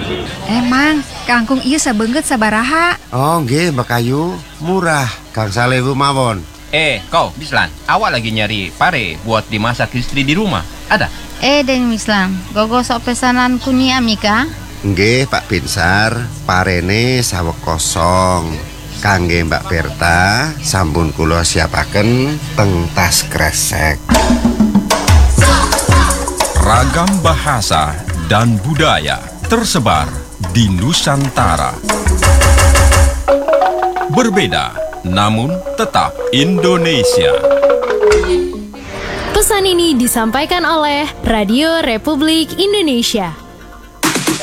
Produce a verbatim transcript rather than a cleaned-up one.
Emang, kangkung ieu sabeungkeut sabaraha? Oh nggih Mbak Ayu, murah. Kang Salewu mawon. Eh, kau, Bislan, awak lagi nyari pare buat dimasak istri di rumah. Ada? Eh, Deng Mislan, gogosok pesanan kunyi Amika? Nggih Pak Binsar, parene saweg kosong. Kangge Mbak Berta, sampun kula siapaken teng tas kresek. Ragam bahasa dan budaya tersebar di Nusantara. Berbeda, namun tetap Indonesia. Pesan ini disampaikan oleh Radio Republik Indonesia.